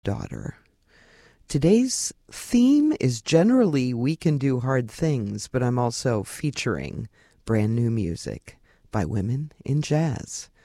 daughter. Today's theme is generally We Can Do Hard Things, but I'm also featuring brand new music by women in jazz.